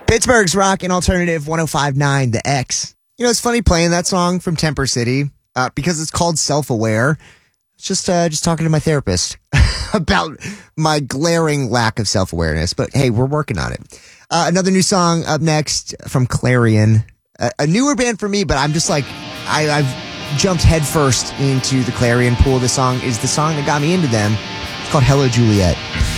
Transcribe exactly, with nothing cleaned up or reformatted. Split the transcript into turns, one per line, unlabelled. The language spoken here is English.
Pittsburgh's Rock and Alternative one oh five point nine, The X. You know, it's funny playing that song from Temper City uh, because it's called Self-Aware. It's just, uh, just talking to my therapist about my glaring lack of self-awareness. But hey, we're working on it. Uh, another new song up next from Clarion. Uh, a newer band for me, but I'm just like, I, I've jumped headfirst into the Clarion pool. This song is the song that got me into them. It's called Hello, Juliet.